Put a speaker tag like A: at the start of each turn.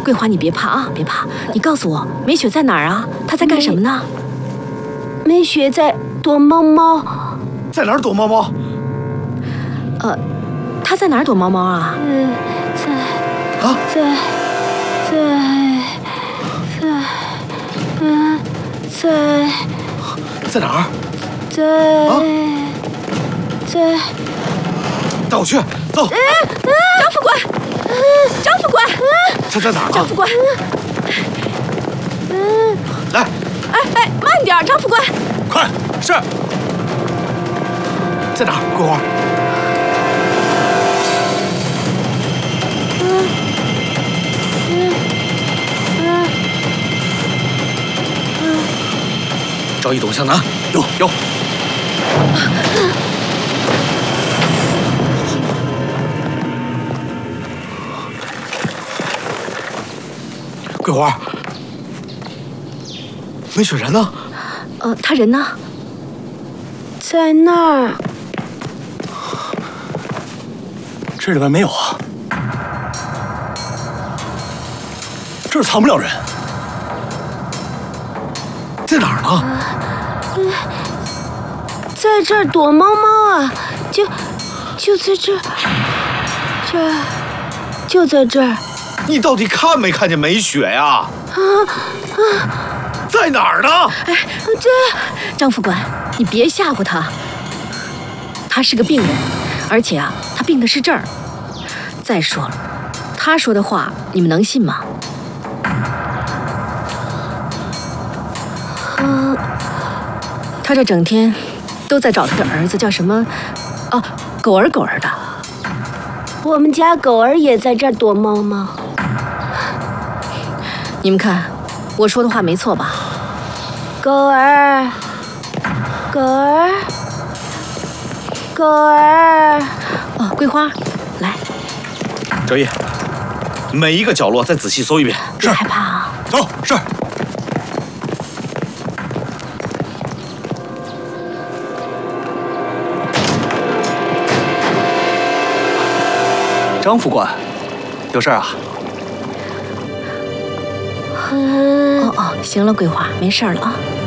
A: 桂花，你别怕啊，别怕，你告诉我，梅雪在哪儿啊？她在干什么呢？
B: 梅雪在躲猫猫。
C: 在哪儿躲猫猫？
A: 她在哪儿躲猫猫啊？
C: 在哪儿？
B: 在。
C: 带我去，走。
A: 张副官，张副官，
C: 他在哪儿啊？
A: 张副官，
C: 来，
A: 哎，慢点，张副官。
C: 快，是。在哪儿？桂花。找一桶向南，有。桂花，梅雪人呢？
A: 他人呢？
B: 在那儿。
D: 这里边没有啊，这儿藏不了人。
C: 在哪儿呢？
B: 在这儿躲猫猫啊，就在这儿，就在这儿。
C: 你到底看没看见梅雪呀？在哪儿呢？
A: 哎，张副官，你别吓唬他。他是个病人，而且啊，他病的是这儿。再说了，他说的话你们能信吗？他这整天都在找他的儿子，叫什么？狗儿的。
B: 我们家狗儿也在这儿躲猫猫。
A: 你们看，我说的话没错吧？
B: 狗儿。
A: 哦，桂花，来，
C: 哲一，每一个角落再仔细搜一遍。
A: 别害怕啊。
D: 走，是。张副官，有事啊？
A: 行了，桂花，没事了啊。